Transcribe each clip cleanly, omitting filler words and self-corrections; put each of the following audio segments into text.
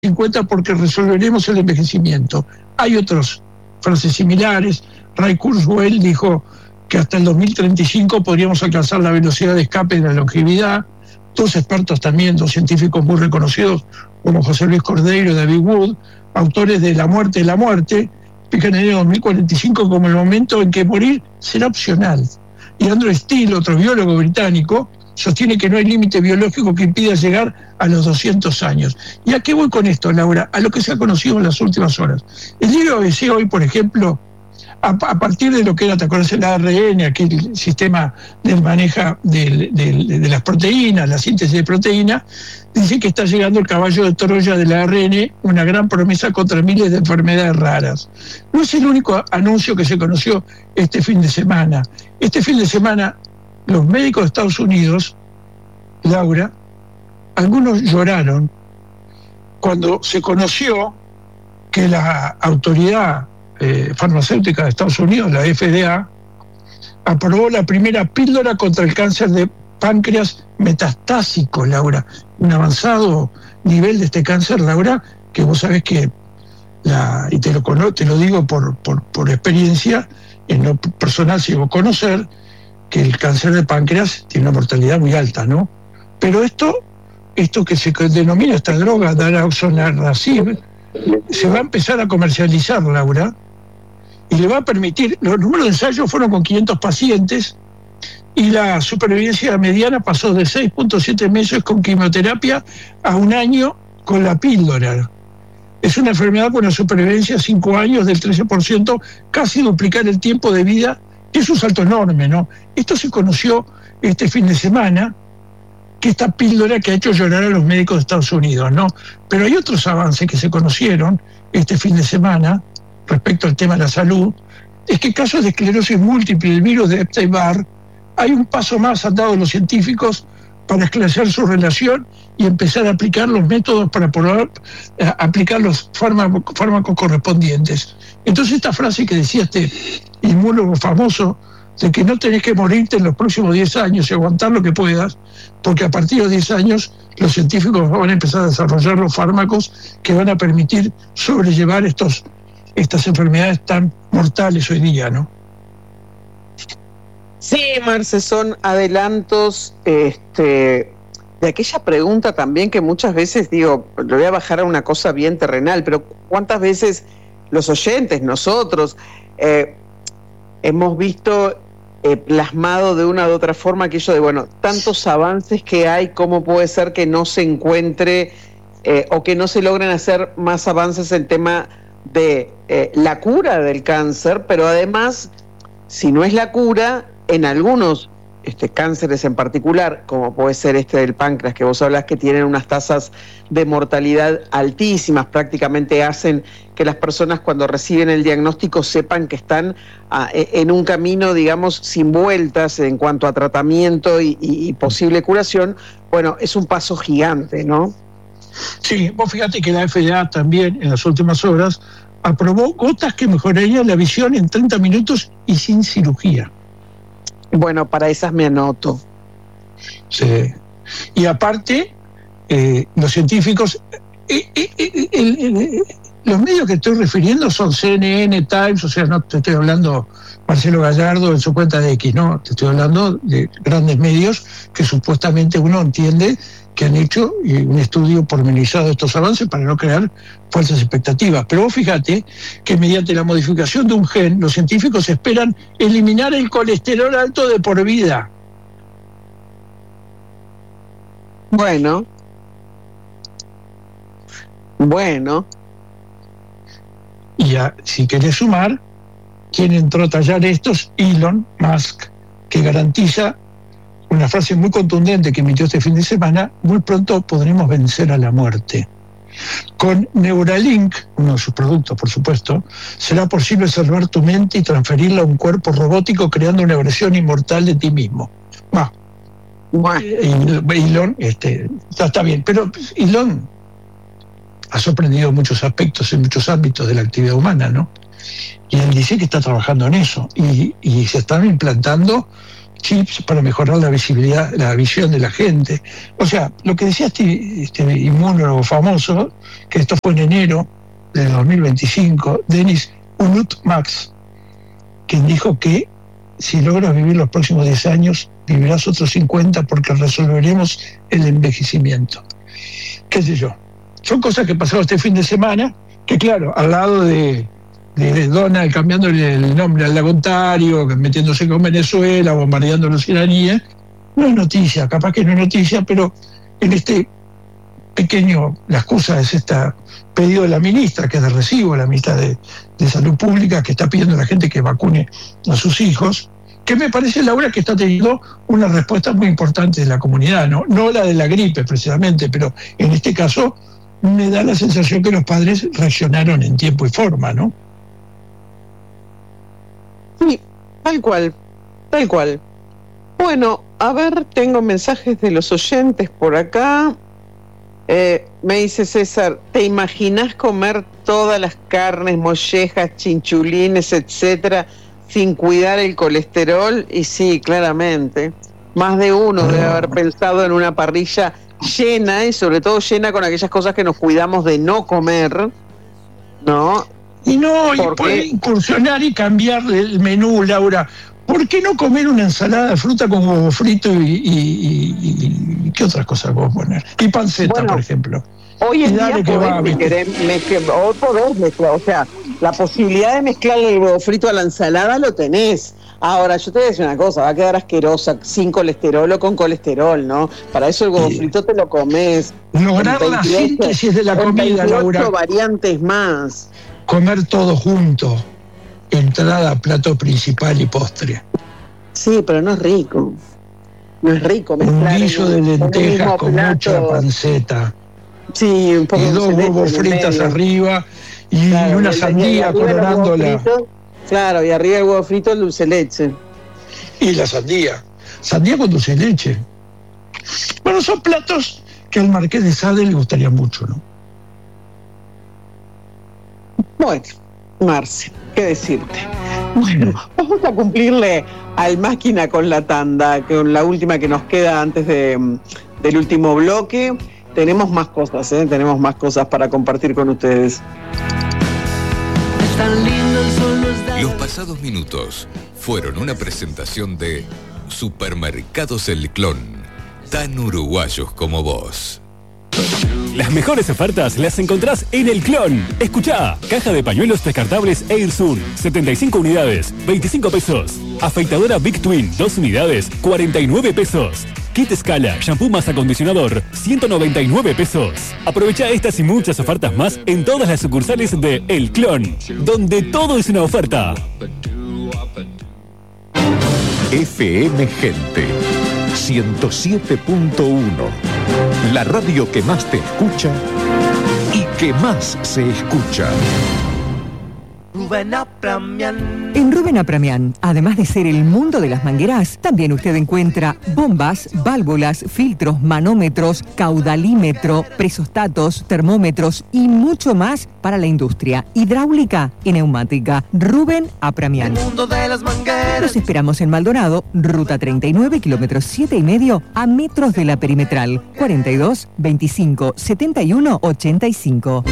2050 porque resolveremos el envejecimiento. Hay otras frases similares. Ray Kurzweil dijo que hasta el 2035 podríamos alcanzar la velocidad de escape de la longevidad. Dos expertos también, dos científicos muy reconocidos, como José Luis Cordeiro y David Wood, autores de La muerte de la muerte, explican en el año 2045 como el momento en que morir será opcional. Y Andrew Steele, otro biólogo británico, sostiene que no hay límite biológico que impida llegar a los 200 años. ¿Y a qué voy con esto, Laura? A lo que se ha conocido en las últimas horas. El diario ABC hoy, por ejemplo, a partir de lo que era, ¿te acuerdas? El ARN, aquel sistema del manejo de las proteínas, la síntesis de proteínas, dice que está llegando el caballo de Troya del ARN, una gran promesa contra miles de enfermedades raras. No es el único anuncio que se conoció este fin de semana. Este fin de semana, los médicos de Estados Unidos, Laura, algunos lloraron cuando se conoció que la autoridad farmacéutica de Estados Unidos, la FDA, aprobó la primera píldora contra el cáncer de páncreas metastásico, Laura. Un avanzado nivel de este cáncer, Laura, que vos sabés que, y te lo digo por experiencia, en lo personal sigo conocer, que el cáncer de páncreas tiene una mortalidad muy alta, ¿no? Pero esto que se denomina esta droga, daraxonrasib, se va a empezar a comercializar, Laura, y le va a permitir, los números de ensayos fueron con 500 pacientes, y la supervivencia mediana pasó de 6.7 meses con quimioterapia a 1 año con la píldora. Es una enfermedad con una supervivencia de 5 años del 13%, casi duplicar el tiempo de vida, que es un salto enorme, ¿no? Esto se conoció este fin de semana, que esta píldora que ha hecho llorar a los médicos de Estados Unidos, ¿no? Pero hay otros avances que se conocieron este fin de semana respecto al tema de la salud, es que en casos de esclerosis múltiple, el virus de Epstein-Barr, hay un paso más han dado los científicos para esclarecer su relación y empezar a aplicar los métodos para poder aplicar los fármacos correspondientes. Entonces esta frase que decía este inmunólogo famoso, de que no tenés que morirte en los próximos 10 años y aguantar lo que puedas, porque a partir de 10 años los científicos van a empezar a desarrollar los fármacos que van a permitir sobrellevar estas enfermedades tan mortales hoy día, ¿no? Sí, Marce, son adelantos de aquella pregunta también que muchas veces digo, le voy a bajar a una cosa bien terrenal, pero ¿cuántas veces los oyentes, nosotros, hemos visto plasmado de una u otra forma aquello de, bueno, tantos avances que hay, cómo puede ser que no se encuentre o que no se logren hacer más avances en tema de la cura del cáncer, pero además, si no es la cura, en algunos cánceres en particular, como puede ser del páncreas que vos hablás, que tienen unas tasas de mortalidad altísimas, prácticamente hacen que las personas cuando reciben el diagnóstico sepan que están en un camino, digamos, sin vueltas en cuanto a tratamiento y posible curación. Bueno, es un paso gigante, ¿no? Sí, vos fíjate que la FDA también en las últimas horas aprobó gotas que mejorarían la visión en 30 minutos y sin cirugía. Bueno, para esas me anoto. Sí. Y aparte, los científicos, los medios que estoy refiriendo son CNN, Times, o sea, no te estoy hablando Marcelo Gallardo en su cuenta de X, no, te estoy hablando de grandes medios que supuestamente uno entiende que han hecho un estudio pormenorizado de estos avances para no crear falsas expectativas. Pero vos fíjate que mediante la modificación de un gen, los científicos esperan eliminar el colesterol alto de por vida. Bueno. Y si querés sumar, quien entró a tallar estos, Elon Musk, que garantiza una frase muy contundente que emitió este fin de semana: muy pronto podremos vencer a la muerte. Con Neuralink, uno de sus productos, por supuesto, será posible salvar tu mente y transferirla a un cuerpo robótico creando una versión inmortal de ti mismo. Elon, está bien, pero Elon ha sorprendido en muchos aspectos, en muchos ámbitos de la actividad humana, ¿no? Y él dice que está trabajando en eso, y se están implantando chips para mejorar la visibilidad, la visión de la gente. O sea, lo que decía este inmunólogo famoso, que esto fue en enero del 2025, Denis Unut-Max, quien dijo que si logras vivir los próximos 10 años, vivirás otros 50 porque resolveremos el envejecimiento. ¿Qué sé yo? Son cosas que pasaron este fin de semana, que claro, al lado de Donald cambiándole el nombre al lago Ontario, metiéndose con Venezuela, bombardeando a los iraníes, no es noticia, capaz que no es noticia, pero en este pequeño, la excusa es este pedido de la ministra, que es de recibo, la ministra de Salud Pública, que está pidiendo a la gente que vacune a sus hijos, que me parece, Laura, que está teniendo una respuesta muy importante de la comunidad, no la de la gripe precisamente, pero en este caso me da la sensación que los padres reaccionaron en tiempo y forma, ¿no? Sí, tal cual. Bueno, a ver, tengo mensajes de los oyentes por acá. Me dice César, ¿te imaginas comer todas las carnes, mollejas, chinchulines, etcétera, sin cuidar el colesterol? Y sí, claramente. Más de uno debe haber pensado en una parrilla llena, y sobre todo llena con aquellas cosas que nos cuidamos de no comer, ¿no? Y puede incursionar y cambiar el menú, Laura. ¿Por qué no comer una ensalada de fruta con huevo frito y qué otras cosas puedo poner? Y panceta, bueno, por ejemplo. Hoy en día podés mezclar, o sea, la posibilidad de mezclar el huevo frito a la ensalada lo tenés. Ahora, yo te voy a decir una cosa, va a quedar asquerosa, sin colesterol o con colesterol, ¿no? Para eso el huevo frito te lo comes. Lograr la síntesis de la comida, Laura. Variantes más. Comer todo junto, entrada, plato principal y postre. Sí, pero no es rico. No es rico mezclar. Un guiso de lentejas con mucha panceta. Sí, un poco y 2 huevos fritos arriba y claro, una sandía colorándola. Claro, y arriba el huevo frito, el dulce leche. Y la sandía con dulce leche. Bueno, son platos que al Marqués de Sade le gustaría mucho, ¿no? Bueno, Marce, ¿qué decirte? Bueno, vamos a cumplirle al máquina con la tanda, con la última que nos queda antes del último bloque. Tenemos más cosas, tenemos más cosas para compartir con ustedes. Los pasados minutos fueron una presentación de Supermercados El Clon, tan uruguayos como vos. Las mejores ofertas las encontrás en El Clon. Escuchá, caja de pañuelos descartables Air Sun, 75 unidades, 25 pesos. Afeitadora Big Twin, 2 unidades, 49 pesos. Kit Scala, shampoo más acondicionador, 199 pesos. Aprovecha estas y muchas ofertas más en todas las sucursales de El Clon, donde todo es una oferta. FM Gente 107.1, la radio que más te escucha y que más se escucha. Rubén Apramian. En Rubén Apramian, además de ser el mundo de las mangueras, también usted encuentra bombas, válvulas, filtros, manómetros, caudalímetro, presostatos, termómetros y mucho más para la industria hidráulica y neumática. Rubén Apramian. El mundo de las mangueras. Los esperamos en Maldonado, ruta 39, kilómetros 7,5, a metros de la perimetral. 42 25 71 85.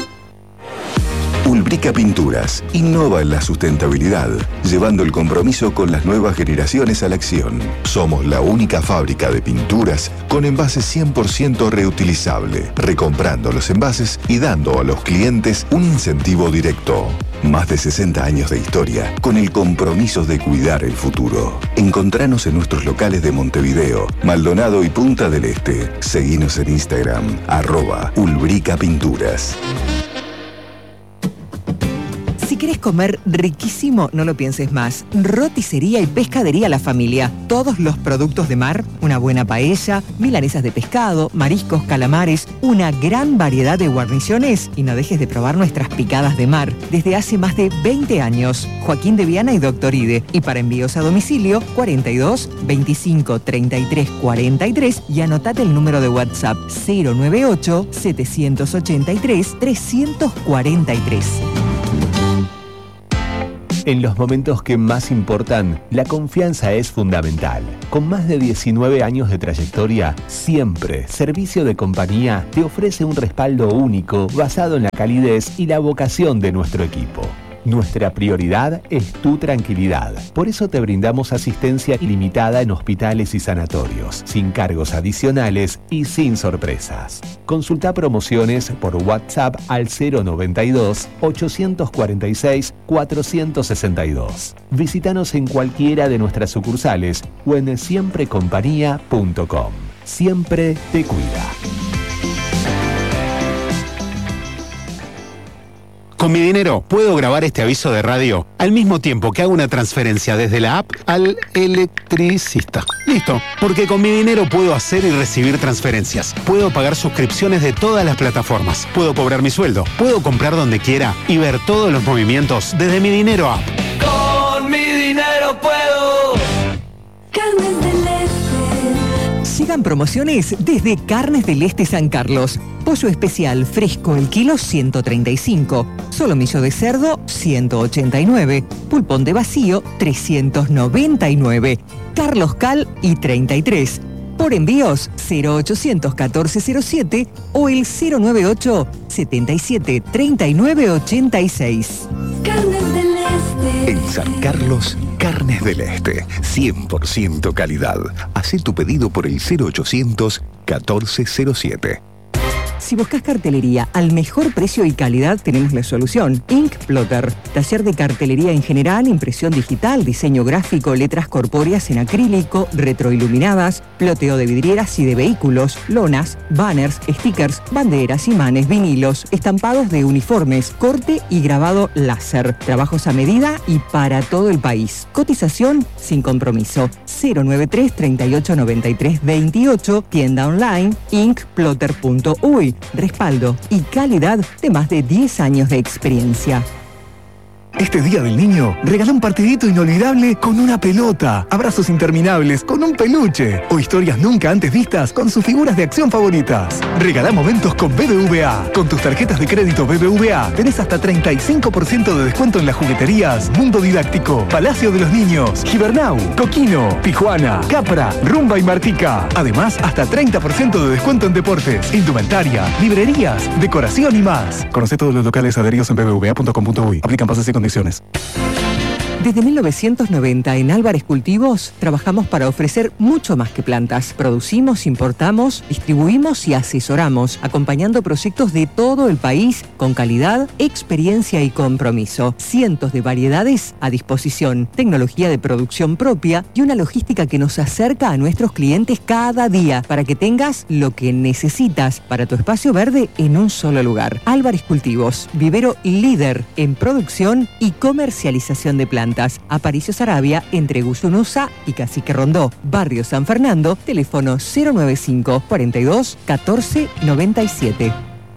Ulbrica Pinturas innova en la sustentabilidad, llevando el compromiso con las nuevas generaciones a la acción. Somos la única fábrica de pinturas con envases 100% reutilizable, recomprando los envases y dando a los clientes un incentivo directo. Más de 60 años de historia con el compromiso de cuidar el futuro. Encontranos en nuestros locales de Montevideo, Maldonado y Punta del Este. Seguinos en Instagram, @Ulbrica Pinturas. Si querés comer riquísimo, no lo pienses más. Roticería y pescadería La Familia. Todos los productos de mar, una buena paella, milanesas de pescado, mariscos, calamares, una gran variedad de guarniciones y no dejes de probar nuestras picadas de mar. Desde hace más de 20 años. Joaquín de Viana y Doctor Ide. Y para envíos a domicilio, 42 25 33 43 y anotate el número de WhatsApp 098 783 343. En los momentos que más importan, la confianza es fundamental. Con más de 19 años de trayectoria, siempre Servicio de Compañía te ofrece un respaldo único basado en la calidez y la vocación de nuestro equipo. Nuestra prioridad es tu tranquilidad. Por eso te brindamos asistencia ilimitada en hospitales y sanatorios, sin cargos adicionales y sin sorpresas. Consulta promociones por WhatsApp al 092-846-462. Visítanos en cualquiera de nuestras sucursales o en siemprecompañía.com. Siempre te cuida. Con mi dinero puedo grabar este aviso de radio al mismo tiempo que hago una transferencia desde la app al electricista. Listo, porque con mi dinero puedo hacer y recibir transferencias. Puedo pagar suscripciones de todas las plataformas. Puedo cobrar mi sueldo. Puedo comprar donde quiera y ver todos los movimientos desde mi dinero app. Con mi dinero puedo. Carnes del Este. Llegan promociones desde Carnes del Este San Carlos. Pollo especial fresco el kilo 135. Solomillo de cerdo 189. Pulpón de vacío 399. Carlos Cal y 33. Por envíos 0800 1407 o el 098 77 39 86. Carnes del Este. En San Carlos, Carnes del Este. 100% calidad. Hacé tu pedido por el 0800 1407. Si buscas cartelería al mejor precio y calidad, tenemos la solución. Ink Plotter, taller de cartelería en general, impresión digital, diseño gráfico, letras corpóreas en acrílico, retroiluminadas, ploteo de vidrieras y de vehículos, lonas, banners, stickers, banderas, imanes, vinilos, estampados de uniformes, corte y grabado láser. Trabajos a medida y para todo el país. Cotización sin compromiso. 093 38 93 28, tienda online, inkplotter.uy. Respaldo y calidad de más de 10 años de experiencia. Este Día del Niño, regala un partidito inolvidable con una pelota, abrazos interminables con un peluche o historias nunca antes vistas con sus figuras de acción favoritas. Regala momentos con BBVA. Con tus tarjetas de crédito BBVA tenés hasta 35% de descuento en las jugueterías Mundo Didáctico, Palacio de los Niños, Gibernau, Coquino, Tijuana, Capra, Rumba y Martica. Además, hasta 30% de descuento en deportes, indumentaria, librerías, decoración y más. Conoce todos los locales adheridos en bbva.com.uy. Aplican pases y condiciones. Desde 1990 en Álvarez Cultivos trabajamos para ofrecer mucho más que plantas. Producimos, importamos, distribuimos y asesoramos, acompañando proyectos de todo el país con calidad, experiencia y compromiso. Cientos de variedades a disposición, tecnología de producción propia y una logística que nos acerca a nuestros clientes cada día para que tengas lo que necesitas para tu espacio verde en un solo lugar. Álvarez Cultivos, vivero líder en producción y comercialización de plantas. Aparicio Saravia, entre Guyunusa y Cacique Rondó. Barrio San Fernando, teléfono 095 42 14 97.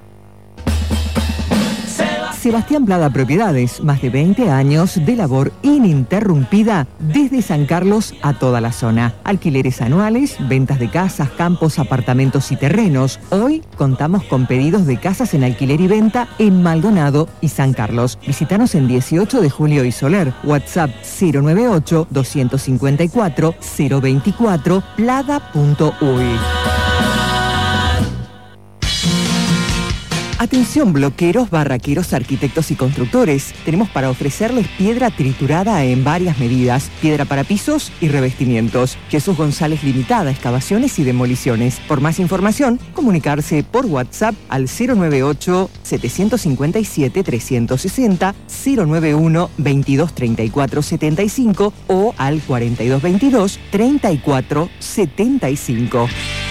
Sebastián Plada Propiedades, más de 20 años de labor ininterrumpida desde San Carlos a toda la zona. Alquileres anuales, ventas de casas, campos, apartamentos y terrenos. Hoy contamos con pedidos de casas en alquiler y venta en Maldonado y San Carlos. Visítanos en 18 de Julio y Soler. WhatsApp 098 254 024 plada.uy. Atención bloqueros, barraqueros, arquitectos y constructores. Tenemos para ofrecerles piedra triturada en varias medidas, piedra para pisos y revestimientos. Jesús González Limitada, excavaciones y demoliciones. Por más información, comunicarse por WhatsApp al 098-757-360, 091-2234-75 o al 4222-3475.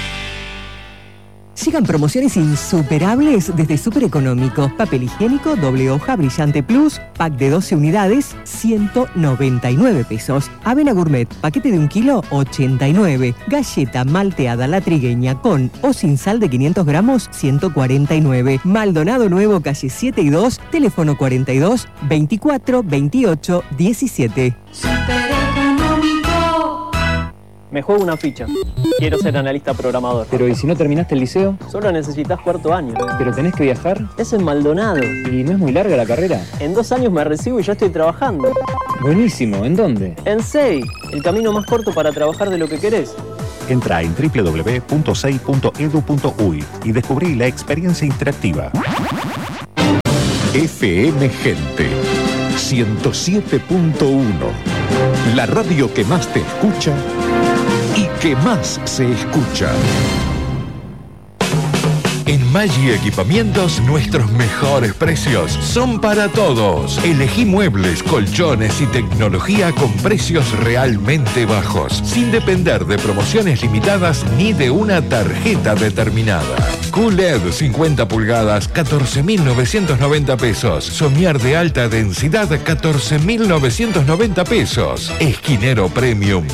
Llegan promociones insuperables desde Súper Económico. Papel higiénico, doble hoja, brillante plus, pack de 12 unidades, 199 pesos. Avena Gourmet, paquete de 1 kilo, 89. Galleta malteada la trigueña con o sin sal de 500 gramos, 149. Maldonado Nuevo, calle 7 y 2, teléfono 42 24 28 17. Me juego una ficha. Quiero ser analista programador. Pero ¿y si no terminaste el liceo? Solo necesitas 4º año. ¿Pero tenés que viajar? Es en Maldonado. ¿Y no es muy larga la carrera? En 2 años me recibo y ya estoy trabajando. Buenísimo, ¿en dónde? En SEI, el camino más corto para trabajar de lo que querés. Entra en www.sei.edu.uy y descubrí la experiencia interactiva. FM Gente 107.1, la radio que más te escucha y que más se escucha. En Maggi Equipamientos, nuestros mejores precios son para todos. Elegí muebles, colchones y tecnología con precios realmente bajos, sin depender de promociones limitadas ni de una tarjeta determinada. QLED 50 pulgadas, 14.990 pesos. Somier de alta densidad, 14.990 pesos. Esquinero Premium,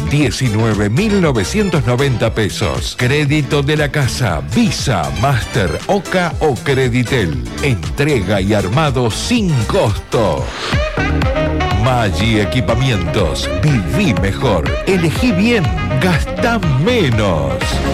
19.990 pesos. Crédito de la casa, Visa, Master, Oca o Creditel. Entrega y armado sin costo. Maggi Equipamientos. Viví mejor. Elegí bien. Gastá menos.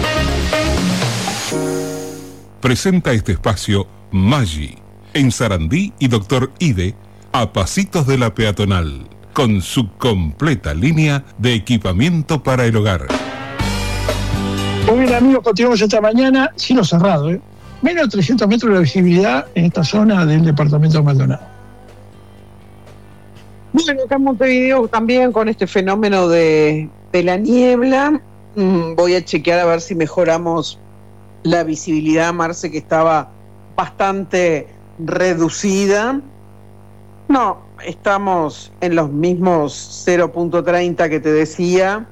Presenta este espacio Maggi, en Sarandí y Doctor Ide, a pasitos de la peatonal, con su completa línea de equipamiento para el hogar. Muy bien, amigos, continuamos esta mañana, cielo cerrado, menos de 300 metros de visibilidad en esta zona del departamento de Maldonado. Bueno, acá en Montevideo también con este fenómeno de la niebla, voy a chequear a ver si mejoramos la visibilidad, Marce, que estaba bastante reducida. No, estamos en los mismos 0.30 que te decía.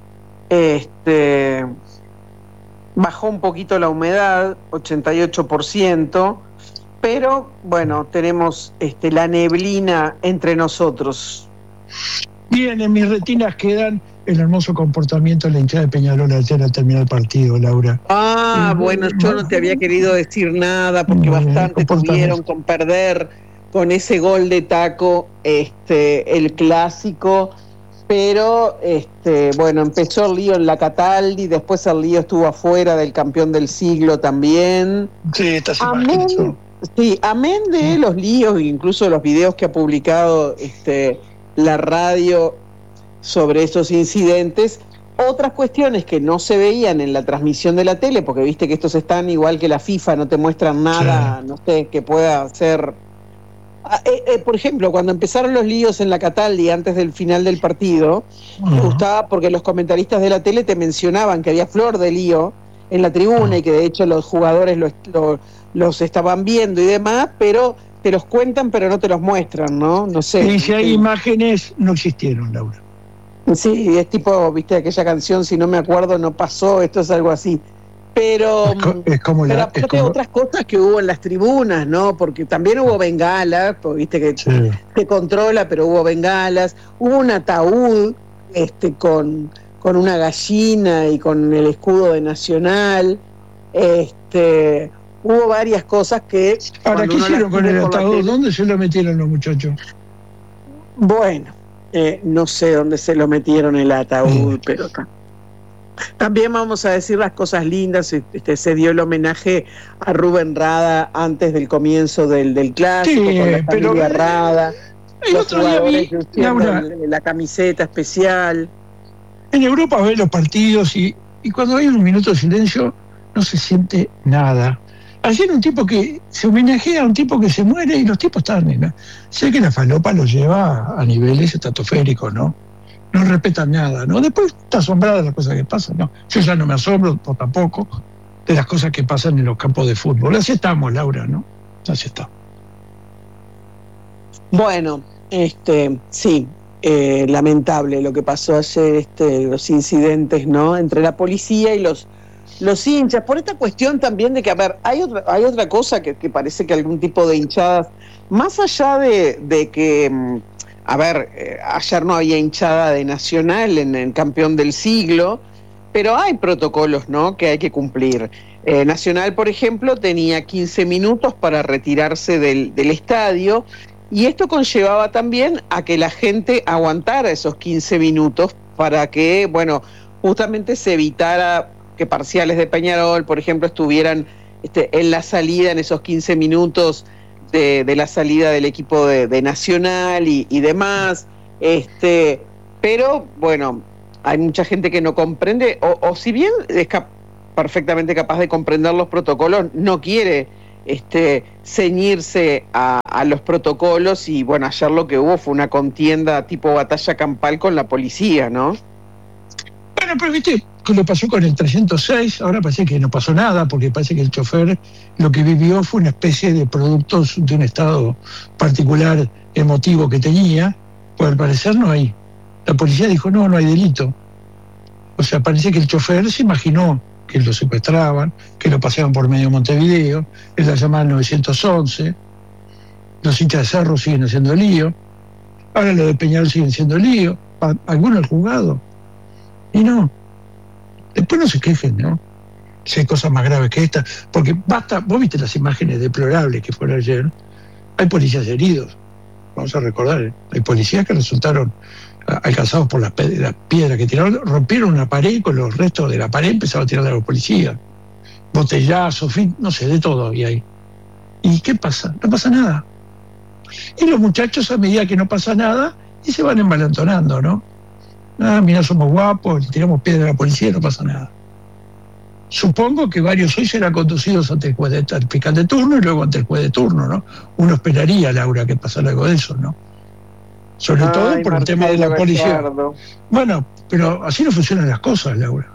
Bajó un poquito la humedad, 88%, pero bueno, tenemos la neblina entre nosotros. Bien, en mis retinas quedan el hermoso comportamiento de la hinchada de Peñarol ayer al terminar el partido, Laura. Bueno, yo no te había querido decir nada porque bastante tuvieron con perder con ese gol de Taco, el clásico, pero bueno, empezó el lío en la Cataldi, después el lío estuvo afuera del campeón del siglo también. Sí, estas imágenes. Sí, amén de los líos, incluso los videos que ha publicado la radio sobre esos incidentes, otras cuestiones que no se veían en la transmisión de la tele, porque viste que estos están igual que la FIFA, no te muestran nada, sí, no sé, que pueda ser. Por ejemplo, cuando empezaron los líos en la Cataldi antes del final del partido, me gustaba porque los comentaristas de la tele te mencionaban que había flor de lío en la tribuna y que de hecho los jugadores los estaban viendo y demás, pero te los cuentan pero no te los muestran, ¿no? No sé. Y si hay imágenes, no existieron, Laura. Sí, es tipo, viste, aquella canción, si no me acuerdo, no pasó, esto es algo así. Pero, pero aparte otras cosas que hubo en las tribunas, ¿no? Porque también hubo bengalas, porque viste que se controla, pero hubo bengalas. Hubo un ataúd con una gallina y con el escudo de Nacional. Hubo varias cosas que... Ahora, ¿qué hicieron con el ataúd? ¿Dónde se lo metieron los muchachos? Bueno, no sé dónde se lo metieron el ataúd, pero también vamos a decir las cosas lindas. Se dio el homenaje a Rubén Rada antes del comienzo del clásico, con la familia Rada. El otro día vi, Laura, la camiseta especial. En Europa ves los partidos y cuando hay un minuto de silencio no se siente nada. Ayer un tipo que se homenajea a un tipo que se muere y los tipos están... Sé que la falopa lo lleva a niveles estratosféricos, ¿no? No respetan nada, ¿no? Después está asombrada de las cosas que pasan, ¿no? Yo ya no me asombro tampoco de las cosas que pasan en los campos de fútbol. Así estamos, Laura, ¿no? Así está. Bueno, sí, lamentable lo que pasó ayer, los incidentes, ¿no? Entre la policía y los hinchas, por esta cuestión también de que, a ver, hay otra cosa que parece que algún tipo de hinchadas, más allá de que... A ver, ayer no había hinchada de Nacional en el campeón del siglo, pero hay protocolos, ¿no?, que hay que cumplir. Nacional, por ejemplo, tenía 15 minutos para retirarse del estadio, y esto conllevaba también a que la gente aguantara esos 15 minutos para que, bueno, justamente se evitara que parciales de Peñarol, por ejemplo, estuvieran en la salida en esos 15 minutos de la salida del equipo de Nacional y demás. Pero bueno, hay mucha gente que no comprende, o si bien es perfectamente capaz de comprender los protocolos, no quiere ceñirse a los protocolos. Y bueno, ayer lo que hubo fue una contienda tipo batalla campal con la policía, ¿no? Bueno, pero viste que lo pasó con el 306, ahora parece que no pasó nada, porque parece que el chofer lo que vivió fue una especie de productos de un estado particular emotivo que tenía, pues al parecer no hay. La policía dijo, no hay delito. O sea, parece que el chofer se imaginó que lo secuestraban, que lo paseaban por medio de Montevideo, es la llamada 911, los hinchas de Cerro siguen haciendo lío, ahora los de Peñarol siguen haciendo lío, algunos al juzgado. Y no, después no se quejen, ¿no? Si hay cosas más graves que esta, porque basta, vos viste las imágenes deplorables que fueron ayer, hay policías heridos, vamos a recordar, hay policías que resultaron alcanzados por las piedras que tiraron, rompieron una pared, con los restos de la pared empezaron a tirar a los policías, botellazos, no sé, de todo había ahí. ¿Y qué pasa? No pasa nada. Y los muchachos, a medida que no pasa nada, y se van embalantonando, ¿no? Mirá, somos guapos, tiramos piedra a la policía y no pasa nada. Supongo que varios hoy serán conducidos ante el juez al fiscal de turno y luego ante el juez de turno, ¿no? Uno esperaría, Laura, que pasara algo de eso, ¿no? Sobre todo por el tema de la policía. Bueno, pero así no funcionan las cosas, Laura.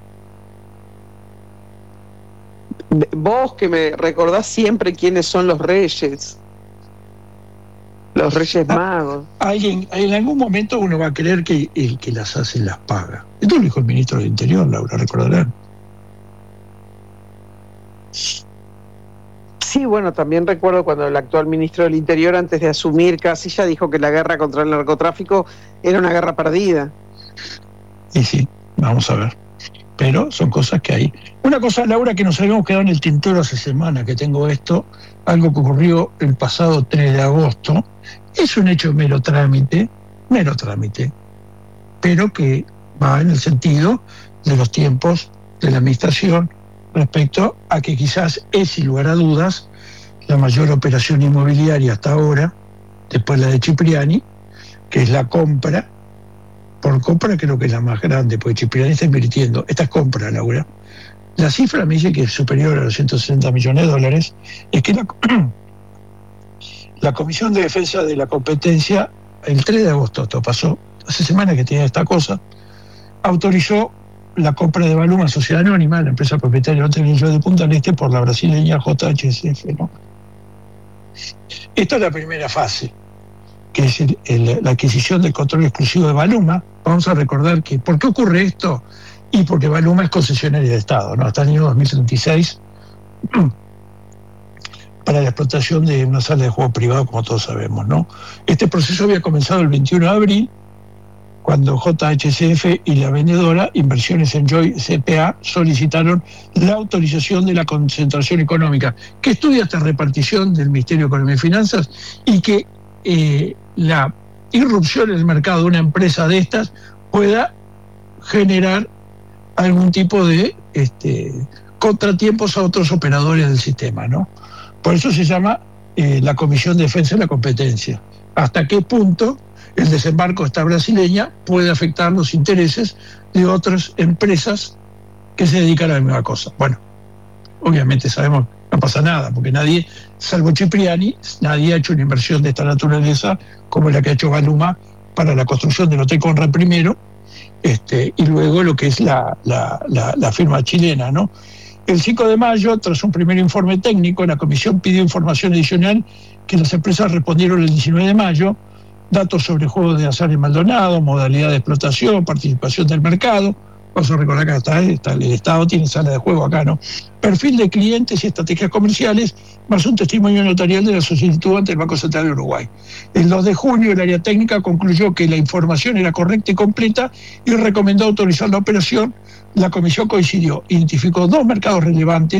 Vos que me recordás siempre quiénes son los reyes. Los Reyes Magos. En algún momento uno va a creer que el que las hace las paga. Esto lo dijo el ministro del Interior, Laura, recordarán. Sí, bueno, también recuerdo cuando el actual ministro del Interior, antes de asumir Casilla, dijo que la guerra contra el narcotráfico era una guerra perdida. Y sí, vamos a ver. Pero son cosas que hay. Una cosa, Laura, que nos habíamos quedado en el tintero hace semana, que tengo esto, algo que ocurrió el pasado 3 de agosto, es un hecho mero trámite, pero que va en el sentido de los tiempos de la administración respecto a que quizás es, sin lugar a dudas, la mayor operación inmobiliaria hasta ahora, después la de Cipriani, que es la compra. Por compra creo que es la más grande, porque Cipriani está invirtiendo. Esta es compra, Laura. La cifra me dice que es superior a los 160 millones de dólares. Es que la Comisión de Defensa de la Competencia, el 3 de agosto, esto pasó, hace semanas que tenía esta cosa, autorizó la compra de Baluma, Sociedad Anónima, la empresa propietaria del Hotel Villo de Punta del Este, por la brasileña JHSF, ¿no? Esta es la primera fase, que es la adquisición del control exclusivo de Baluma. Vamos a recordar que, ¿por qué ocurre esto? Y porque Baluma es concesionaria de Estado, ¿no? Hasta el año 2036, para la explotación de una sala de juego privado, como todos sabemos, ¿no? Este proceso había comenzado el 21 de abril, cuando JHSF y la vendedora, Inversiones Enjoy CPA, solicitaron la autorización de la concentración económica, que estudia esta repartición del Ministerio de Economía y Finanzas, y que la irrupción en el mercado de una empresa de estas pueda generar algún tipo de contratiempos a otros operadores del sistema, ¿no? Por eso se llama la Comisión de Defensa de la Competencia. ¿Hasta qué punto el desembarco de esta brasileña puede afectar los intereses de otras empresas que se dedican a la misma cosa? Bueno, obviamente sabemos que no pasa nada, porque nadie, salvo Cipriani, nadie ha hecho una inversión de esta naturaleza como la que ha hecho Baluma para la construcción del Hotel Conrad I, y luego lo que es la firma chilena, ¿no? El 5 de mayo, tras un primer informe técnico, la comisión pidió información adicional que las empresas respondieron el 19 de mayo, datos sobre juegos de azar en Maldonado, modalidad de explotación, participación del mercado. Vamos a recordar que el Estado tiene sala de juego acá, ¿no? Perfil de clientes y estrategias comerciales, más un testimonio notarial de la solicitud ante el Banco Central de Uruguay. El 2 de junio, el área técnica concluyó que la información era correcta y completa y recomendó autorizar la operación. La comisión coincidió, identificó 2 mercados relevantes,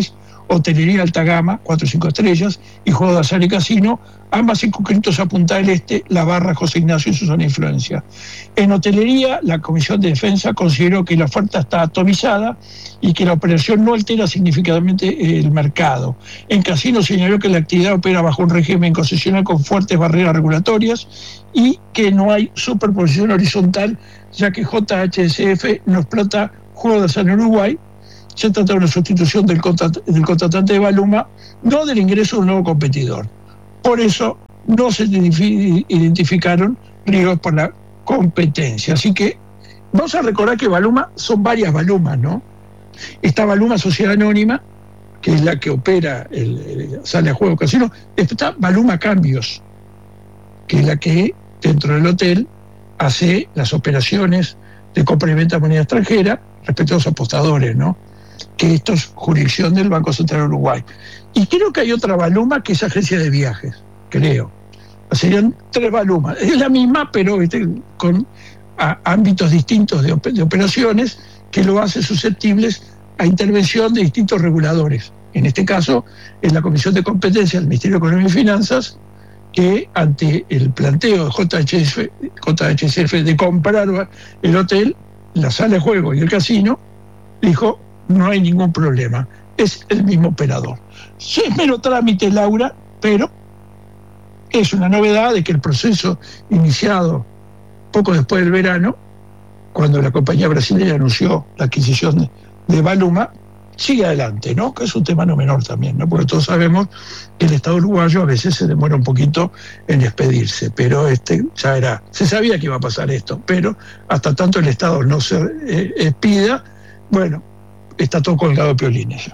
hotelería alta gama, 4 o 5 estrellas, y juego de azar y casino, ambas circunscritos a Punta del Este, La Barra, José Ignacio y su zona de influencia. En hotelería, la Comisión de Defensa consideró que la oferta está atomizada y que la operación no altera significativamente el mercado. En casino señaló que la actividad opera bajo un régimen concesional con fuertes barreras regulatorias y que no hay superposición horizontal, ya que JHSF no explota juego de azar en Uruguay. Se trata de una sustitución del contratante de Baluma, no del ingreso de un nuevo competidor. Por eso no se identificaron riesgos por la competencia. Así que vamos a recordar que Baluma son varias Balumas, ¿no? Está Baluma Sociedad Anónima, que es la que opera el sala de juego casino. Después está Baluma Cambios, que es la que dentro del hotel hace las operaciones de compra y venta de moneda extranjera respecto a los apostadores, ¿no? Que esto es jurisdicción del Banco Central de Uruguay. Y creo que hay otra Baluma que es agencia de viajes, creo. Serían 3 Balumas. Es la misma, pero con ámbitos distintos de operaciones que lo hace susceptibles a intervención de distintos reguladores. En este caso, es la Comisión de Competencia del Ministerio de Economía y Finanzas, que ante el planteo de JHSF de comprar el hotel, la sala de juego y el casino, dijo: no hay ningún problema, es el mismo operador. Es mero trámite, Laura, pero es una novedad de que el proceso iniciado poco después del verano, cuando la compañía brasileña anunció la adquisición de Baluma, sigue adelante, ¿no? Que es un tema no menor también, ¿no? Porque todos sabemos que el Estado uruguayo a veces se demora un poquito en expedirse, pero se sabía que iba a pasar esto, pero hasta tanto el Estado no se expida, bueno, está todo colgado de piolines.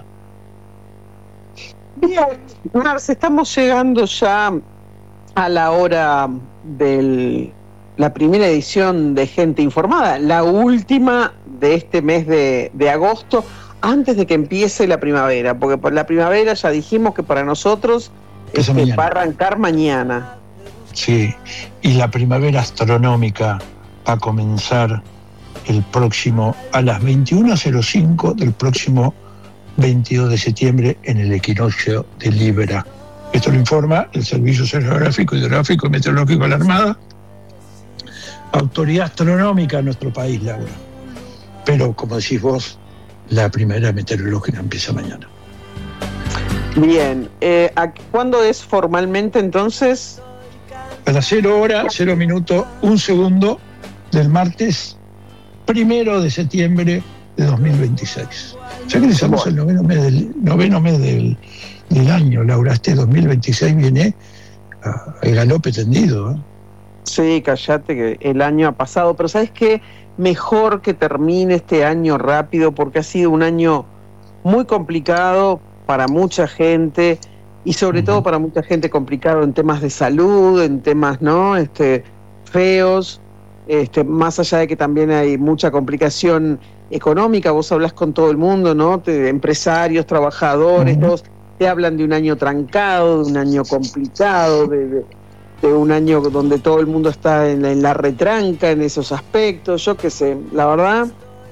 Bien, Marce, estamos llegando ya a la hora de la primera edición de Gente Informada, la última de este mes de agosto, antes de que empiece la primavera, porque por la primavera ya dijimos que para nosotros va a arrancar mañana. Sí, y la primavera astronómica va a comenzar el próximo, a las 21:05 del próximo 22 de septiembre en el equinoccio de Libra. Esto lo informa el Servicio Oceanográfico, Hidrográfico y Meteorológico de la Armada, autoridad astronómica en nuestro país, Laura. Pero, como decís vos, la primavera meteorológica empieza mañana. Bien, ¿cuándo es formalmente entonces? A las 0 horas, 0 minutos, 1 segundo del martes 1 de septiembre de 2026. Ya que estamos en el noveno mes del año, Laura. Este 2026 viene a galope tendido, ¿eh? Sí, cállate que el año ha pasado, pero ¿sabes qué? Mejor que termine este año rápido, porque ha sido un año muy complicado para mucha gente, y sobre todo para mucha gente complicado en temas de salud, en temas, ¿no? Feos, más allá de que también hay mucha complicación económica. Vos hablás con todo el mundo, ¿no? Empresarios, trabajadores, todos te hablan de un año trancado, de un año complicado, de un año donde todo el mundo está en la retranca en esos aspectos. Yo qué sé, la verdad,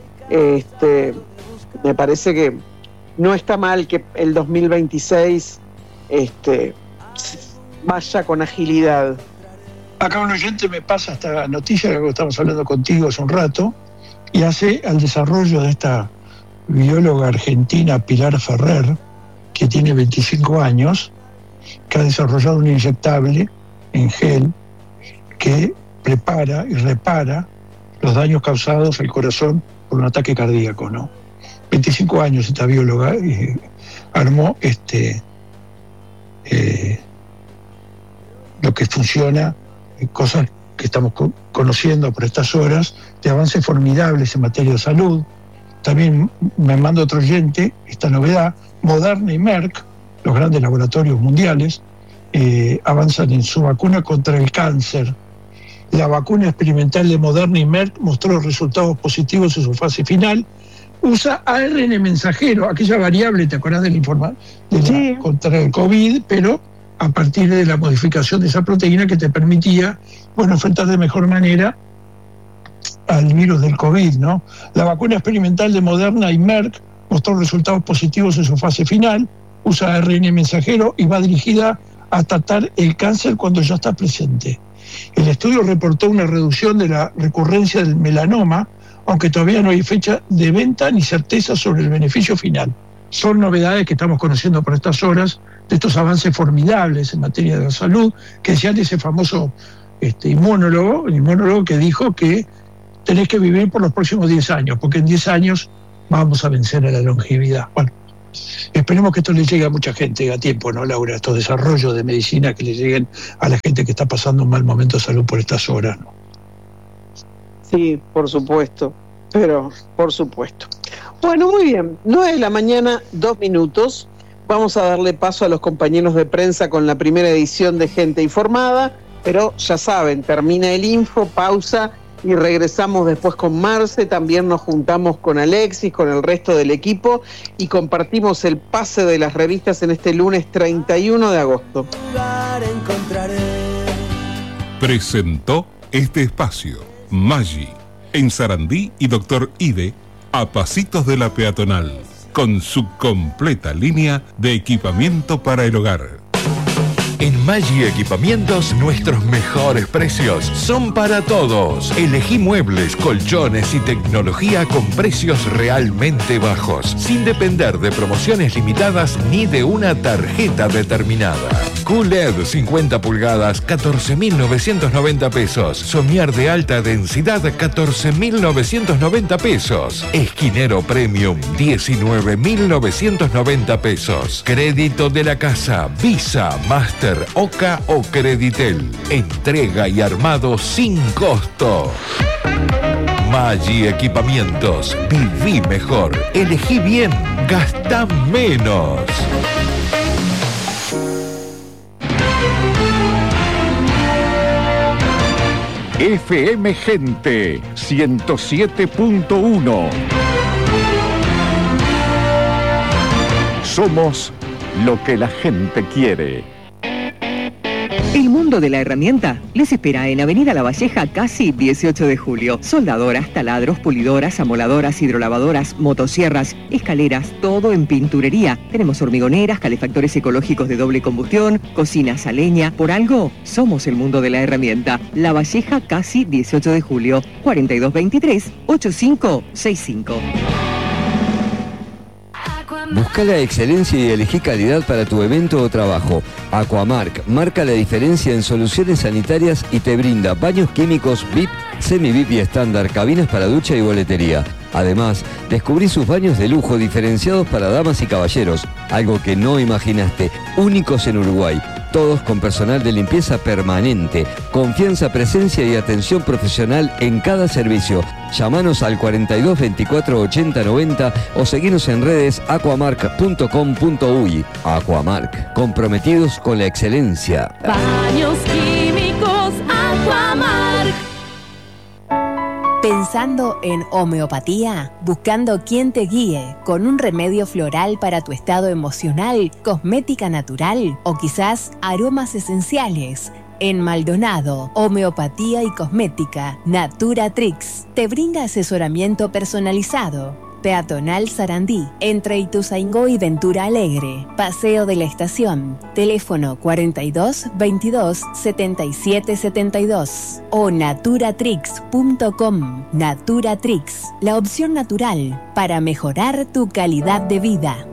me parece que no está mal que el 2026 vaya con agilidad. Acá un oyente me pasa esta noticia que estamos hablando contigo hace un rato, y hace al desarrollo de esta bióloga argentina Pilar Ferrer, que tiene 25 años, que ha desarrollado un inyectable en gel que prepara y repara los daños causados al corazón por un ataque cardíaco, ¿no? 25 años esta bióloga armó lo que funciona, cosas que estamos conociendo por estas horas, de avances formidables en materia de salud. También me manda otro oyente esta novedad: Moderna y Merck, los grandes laboratorios mundiales, avanzan en su vacuna contra el cáncer. La vacuna experimental de Moderna y Merck mostró resultados positivos en su fase final. Usa ARN mensajero, aquella variable, ¿te acordás del informe? Contra el COVID, pero a partir de la modificación de esa proteína que te permitía, enfrentar de mejor manera al virus del COVID, ¿no? La vacuna experimental de Moderna y Merck mostró resultados positivos en su fase final. usa ARN mensajero y va dirigida a tratar el cáncer cuando ya está presente. El estudio reportó una reducción de la recurrencia del melanoma, aunque todavía no hay fecha de venta ni certeza sobre el beneficio final. Son novedades que estamos conociendo por estas horas, de estos avances formidables en materia de la salud, que decía ese famoso inmunólogo que dijo que tenés que vivir por los próximos 10 años, porque en 10 años vamos a vencer a la longevidad. Bueno, esperemos que esto le llegue a mucha gente a tiempo, ¿no, Laura? Estos desarrollos de medicina que le lleguen a la gente que está pasando un mal momento de salud por estas horas, ¿no? Sí, por supuesto, pero por supuesto. Bueno, muy bien, 9 de la mañana, 2 minutos. Vamos a darle paso a los compañeros de prensa con la primera edición de Gente Informada, pero ya saben, termina el info, pausa y regresamos después con Marce. También nos juntamos con Alexis, con el resto del equipo y compartimos el pase de las revistas en este lunes 31 de agosto. Presentó este espacio Maggi, en Sarandí y Doctor Ide, a pasitos de la peatonal, con su completa línea de equipamiento para el hogar. En Maggi Equipamientos, nuestros mejores precios son para todos. Elegí muebles, colchones y tecnología con precios realmente bajos, sin depender de promociones limitadas ni de una tarjeta determinada. QLED 50 pulgadas, 14.990 pesos. Somier de alta densidad, 14.990 pesos. Esquinero Premium, 19.990 pesos. Crédito de la casa, Visa, Master, Oca o Creditel. Entrega y armado sin costo. Maggi Equipamientos. Viví mejor. Elegí bien. Gastá menos. FM Gente 107.1. Somos lo que la gente quiere. El mundo de la herramienta les espera en Avenida La Valleja, casi 18 de julio. Soldadoras, taladros, pulidoras, amoladoras, hidrolavadoras, motosierras, escaleras, todo en pinturería. Tenemos hormigoneras, calefactores ecológicos de doble combustión, cocinas a leña. Por algo, somos el mundo de la herramienta. La Valleja, casi 18 de julio. 4223-8565. Busca la excelencia y elegí calidad para tu evento o trabajo. Aquamark marca la diferencia en soluciones sanitarias y te brinda baños químicos VIP, semi-VIP y estándar, cabinas para ducha y boletería. Además, descubrí sus baños de lujo diferenciados para damas y caballeros, algo que no imaginaste, únicos en Uruguay. Todos con personal de limpieza permanente, confianza, presencia y atención profesional en cada servicio. Llámanos al 42 24 80 90 o seguinos en redes aquamark.com.uy. Aquamark, comprometidos con la excelencia. Baños químicos Aquamark. Pensando en homeopatía, buscando quien te guíe con un remedio floral para tu estado emocional, cosmética natural o quizás aromas esenciales. En Maldonado, Homeopatía y Cosmética, Naturatrix te brinda asesoramiento personalizado. Peatonal Sarandí, entre Ituzaingó y Ventura Alegre. Paseo de la Estación. Teléfono 42 22 77 72 o naturatrix.com. Naturatrix, la opción natural para mejorar tu calidad de vida.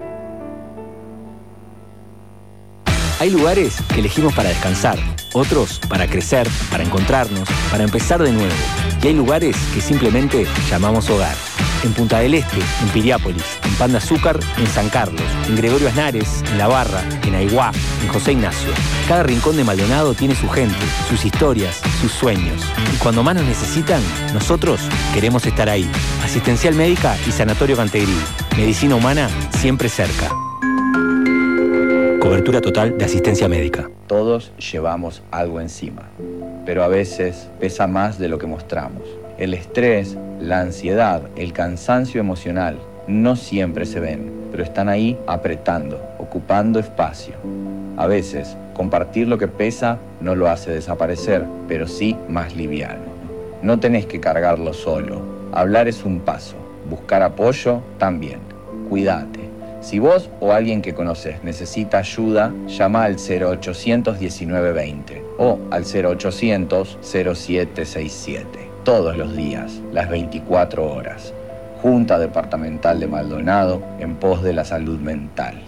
Hay lugares que elegimos para descansar, otros para crecer, para encontrarnos, para empezar de nuevo. Y hay lugares que simplemente llamamos hogar. En Punta del Este, en Piriápolis, en Pan de Azúcar, en San Carlos, en Gregorio Aznares, en La Barra, en Aiguá, en José Ignacio. Cada rincón de Maldonado tiene su gente, sus historias, sus sueños. Y cuando más nos necesitan, nosotros queremos estar ahí. Asistencial Médica y Sanatorio Cantegrí. Medicina humana siempre cerca. Cobertura total de asistencia médica. Todos llevamos algo encima, pero a veces pesa más de lo que mostramos. El estrés, la ansiedad, el cansancio emocional no siempre se ven, pero están ahí apretando, ocupando espacio. A veces, compartir lo que pesa no lo hace desaparecer, pero sí más liviano. No tenés que cargarlo solo. Hablar es un paso, buscar apoyo también. Cuídate. Si vos o alguien que conoces necesita ayuda, llama al 0800 1920 o al 0800 0767. Todos los días, las 24 horas. Junta Departamental de Maldonado en pos de la salud mental.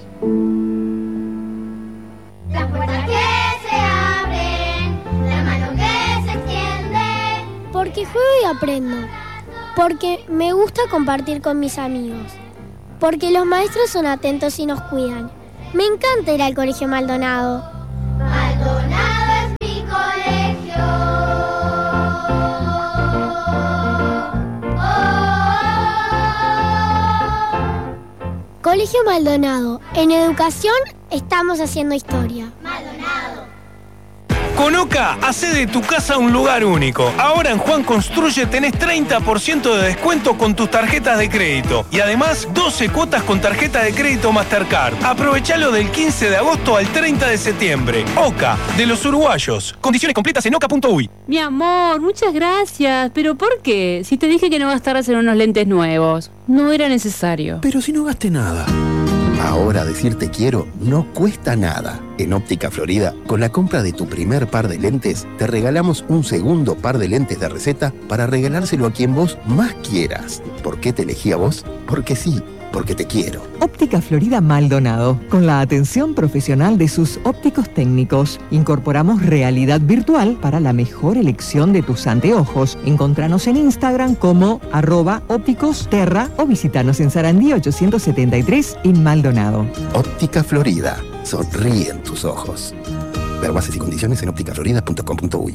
Las puertas que se abren, la mano que se extiende. Porque juego y aprendo. Porque me gusta compartir con mis amigos. Porque los maestros son atentos y nos cuidan. Me encanta ir al Colegio Maldonado. Maldonado es mi colegio. Colegio Maldonado. En educación estamos haciendo historia. Maldonado. Con OCA, hacé de tu casa un lugar único. Ahora en Juan Construye tenés 30% de descuento con tus tarjetas de crédito. Y además, 12 cuotas con tarjeta de crédito Mastercard. Aprovechalo del 15 de agosto al 30 de septiembre. OCA, de los uruguayos. Condiciones completas en oca.uy. Mi amor, muchas gracias. ¿Pero por qué? Si te dije que no gastaras en unos lentes nuevos. No era necesario. Pero si no gasté nada. Ahora decir te quiero no cuesta nada. En Óptica Florida, con la compra de tu primer par de lentes, te regalamos un segundo par de lentes de receta para regalárselo a quien vos más quieras. ¿Por qué te elegí a vos? Porque sí, porque te quiero. Óptica Florida Maldonado, con la atención profesional de sus ópticos técnicos. Incorporamos realidad virtual para la mejor elección de tus anteojos. Encontranos en Instagram como @ópticosterra o visitanos en Sarandí 873 en Maldonado. Óptica Florida, sonríen tus ojos. Ver bases y condiciones en ópticaflorida.com.uy.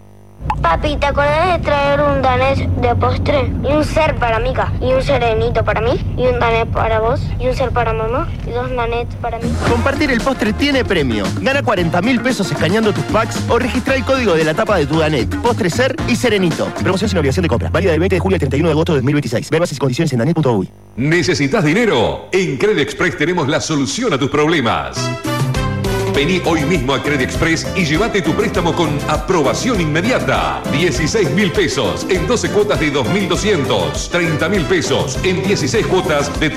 Papi, ¿te acordás de traer un danés de postre? Y un ser para Mica, y un serenito para mí, y un danés para vos, y un ser para mamá, y 2 danets para mí. Compartir el postre tiene premio. Gana 40.000 pesos escaneando tus packs o registra el código de la tapa de tu danet. Postre ser y serenito. Promoción sin obligación de compra. Válida del 20 de julio al 31 de agosto de 2026. Ver bases y condiciones en danet.uy. ¿Necesitas dinero? En Credit Express tenemos la solución a tus problemas. Vení hoy mismo a Credit Express y llévate tu préstamo con aprobación inmediata. 16.000 pesos en 12 cuotas de 2.200. 30.000 pesos en 16 cuotas de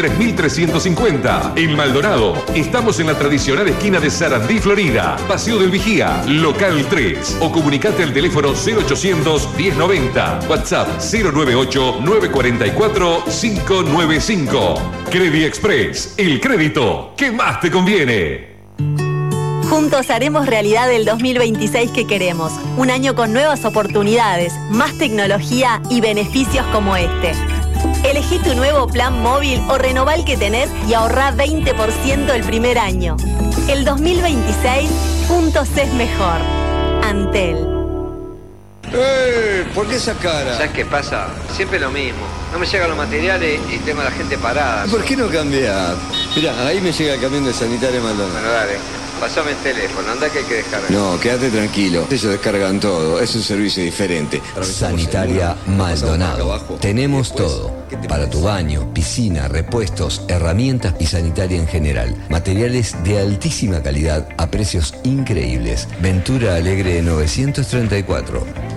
3.350. En Maldonado, estamos en la tradicional esquina de Sarandí, Florida. Paseo del Vigía, local 3. O comunicate al teléfono 0800 1090. WhatsApp 098 944 595. Credit Express, el crédito que más te conviene. Juntos haremos realidad el 2026 que queremos. Un año con nuevas oportunidades, más tecnología y beneficios como este. Elegí tu nuevo plan móvil o renová el que tenés y ahorrá 20% el primer año. El 2026, juntos es mejor. Antel. ¿Por qué esa cara? ¿Sabes qué pasa? Siempre lo mismo. No me llegan los materiales y tengo a la gente parada. ¿Por qué no cambiar? Mirá, ahí me llega el camión de Sanitaria Maldonado. Bueno, dale. Pasame el teléfono, anda que hay que descargar. No, quédate tranquilo. Ellos descargan todo. Es un servicio diferente. Sanitaria Maldonado. Tenemos todo. Para tu baño, piscina, repuestos, herramientas y sanitaria en general. Materiales de altísima calidad a precios increíbles. Ventura Alegre 934.